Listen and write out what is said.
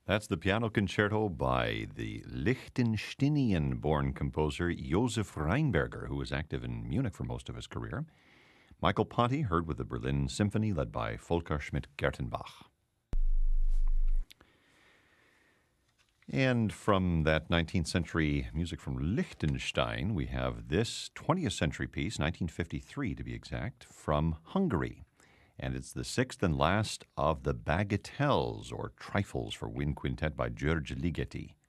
That's the piano concerto by the Liechtensteinian-born composer Josef Rheinberger, who was active in Munich for most of his career. Michael Ponty heard with the Berlin Symphony led by Volker Schmidt-Gertenbach. And from that 19th century music from Liechtenstein, we have this 20th century piece, 1953 to be exact, from Hungary. And it's the sixth and last of the Bagatelles, or Trifles for Wind Quintet by György Ligeti.